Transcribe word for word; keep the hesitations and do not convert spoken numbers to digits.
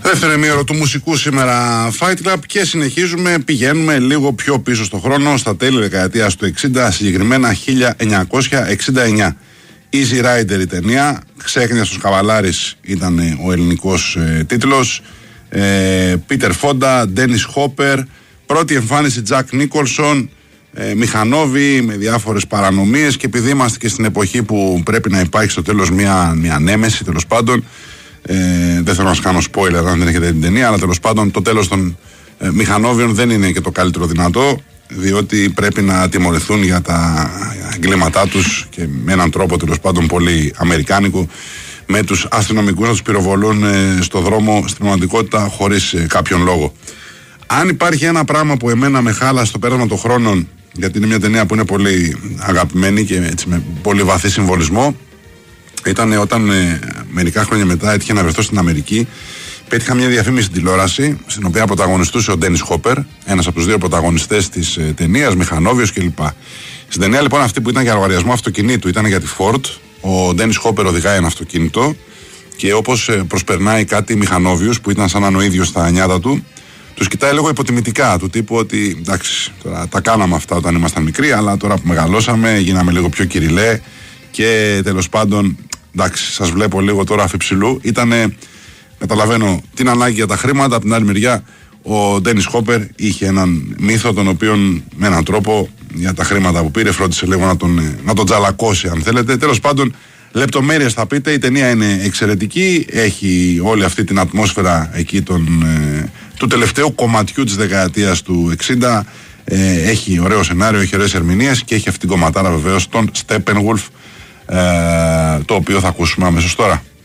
Δεύτερο ημίωρο του μουσικού σήμερα Fight Club και συνεχίζουμε, πηγαίνουμε λίγο πιο πίσω στο χρόνο, στα τέλη δεκαετίας του εξήντα, συγκεκριμένα χίλια εννιακόσια εξήντα εννιά. Easy Rider η ταινία, Ξέχνιαστος Καβαλάρης ήταν ο ελληνικός ε, τίτλος, ε, Peter Fonda, Dennis Hopper, πρώτη εμφάνιση Jack Nicholson, ε, μηχανόβοι με διάφορες παρανομίες, και επειδή είμαστε και στην εποχή που πρέπει να υπάρχει στο τέλος μια, μια νέμεση, τέλος πάντων, Ε, δεν θέλω να σας κάνω spoiler αν δεν έχετε την ταινία, αλλά τέλος πάντων το τέλος των ε, μηχανόβιων δεν είναι και το καλύτερο δυνατό, διότι πρέπει να τιμωρηθούν για τα εγκλήματά τους και με έναν τρόπο τέλος πάντων πολύ αμερικάνικο, με τους αστυνομικούς να τους πυροβολούν ε, στο δρόμο στην πραγματικότητα χωρίς ε, κάποιον λόγο. Αν υπάρχει ένα πράγμα που εμένα με χάλασε στο πέρασμα των χρόνων, γιατί είναι μια ταινία που είναι πολύ αγαπημένη και έτσι, με πολύ βαθύ συμβολισμό, ήταν όταν ε, μερικά χρόνια μετά έτυχε να βρεθώ στην Αμερική. Πέτυχα μια διαφήμιση στην τηλεόραση, στην οποία πρωταγωνιστούσε ο Ντένις Χόπερ, ένας από τους δύο πρωταγωνιστές της ε, ταινίας, μηχανόβιος κλπ. Στην ταινία λοιπόν αυτή που ήταν για λογαριασμό αυτοκινήτου, ήταν για τη Ford. Ο Ντένις Χόπερ οδηγάει ένα αυτοκίνητο και όπως ε, προσπερνάει κάτι μηχανόβιους που ήταν σαν να είναι ο ίδιος στα νιάτα του, τους κοιτάει λίγο υποτιμητικά, του τύπου ότι εντάξει, τώρα τα κάναμε αυτά όταν ήμασταν μικροί, αλλά τώρα που μεγαλώσαμε γίναμε λίγο πιο κυριλέ και τέλος πάντων. Εντάξει, σας βλέπω λίγο τώρα αφιψηλού. Ήτανε, καταλαβαίνω την ανάγκη για τα χρήματα. Από την άλλη μεριά, ο Ντένις Χόπερ είχε έναν μύθο, τον οποίον με έναν τρόπο για τα χρήματα που πήρε φρόντισε λίγο να τον, να τον τζαλακώσει, αν θέλετε. Τέλος πάντων, λεπτομέρειες θα πείτε. Η ταινία είναι εξαιρετική. Έχει όλη αυτή την ατμόσφαιρα εκεί τον, ε, του τελευταίου κομματιού της δεκαετίας του εξήντα. Ε, έχει ωραίο σενάριο, έχει ωραίες ερμηνείες και έχει αυτή την κομματάρα βεβαίως τον Steppenwolf. Ε, το οποίο θα ακούσουμε αμέσως τώρα.